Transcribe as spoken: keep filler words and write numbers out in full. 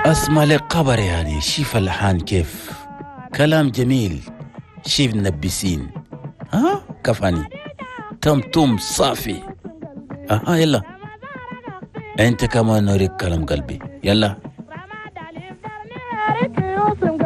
اسمع لك خبر يعني شيف الحان كيف كلام جميل شيف نبسين ها كفاني تم توم صافي اها يلا انت كمان نوريك كلام قلبي يلا